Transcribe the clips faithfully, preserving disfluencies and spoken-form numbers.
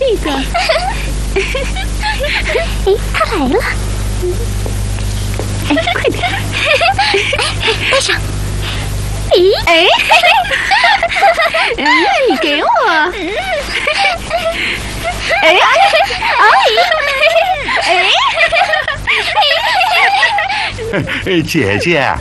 这个。 哎，他来了。 哎，快点， 戴上。 咦，哎，嗯，你给我。哎，哎， 哎，姐姐。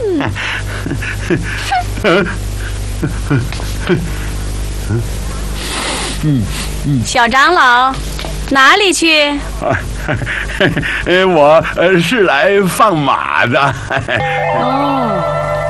嗯嗯，小长老，哪里去？ 呃，我呃是来放马的。 哦，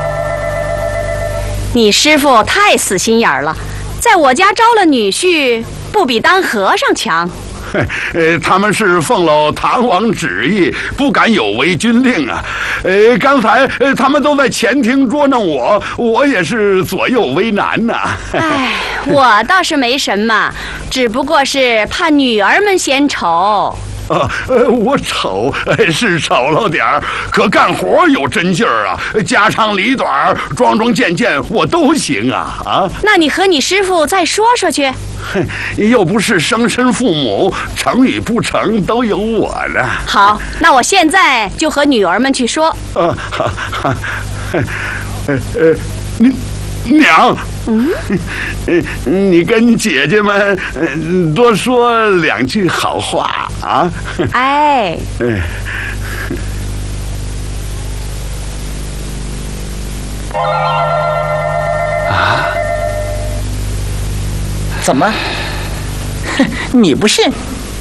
你师傅太死心眼儿了，在我家招了女婿，不比当和尚强。 呃，他们是奉了唐王旨意，不敢有违军令啊。呃，刚才呃他们都在前厅捉弄我，我也是左右为难呐、啊。 哎，我倒是没什么，只不过是怕女儿们嫌丑。 啊，呃，我丑是丑了点儿，可干活有真劲儿啊，家长里短、桩桩件件我都行啊啊！ 那你和你师傅再说说去。 哼，又不是生身父母，成与不成都有我呢。 好，那我现在就和女儿们去说。 啊，哈哈，呃呃，你。娘，嗯，你跟姐姐们多说两句好话啊！ 哎， 啊？怎么？你不信？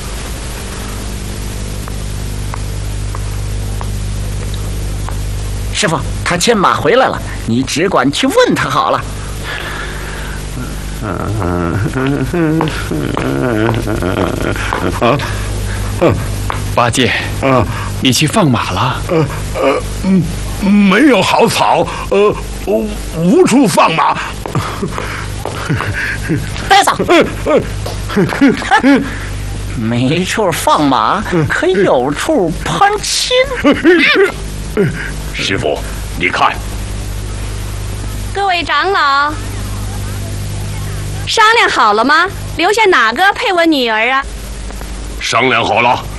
师傅，他牵马回来了，你只管去问他好了。 啊， 八戒， 啊， 你去放马了？ 呃呃，嗯，没有好草，呃，无处放马。 呆子，没处放马，可有处攀亲。 师傅，你看， 各位长老，商量好了吗？留下哪个配我女儿啊？ 商量好了。